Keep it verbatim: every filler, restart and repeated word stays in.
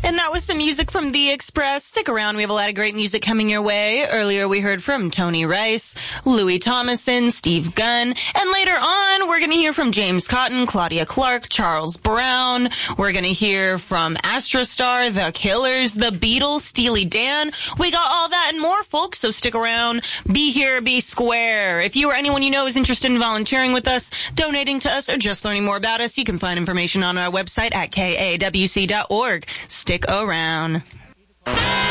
And that was some music from The Express. Stick around. We have a lot of great music coming your way. Earlier we heard from Tony Rice, Louis Thomason, Steve Gunn. And later on, we're going to hear from James Cotton, Claudia Clark, Charles Brown. We're going to hear from Astrostar, The Killers, The Beatles, Steely Dan. We got all that and more, folks. So stick around. Be here, be square. If you or anyone you know is interested in volunteering with us, donating to us, or just learning more about us, you can find information on our website at K A W C dot org. Stick around.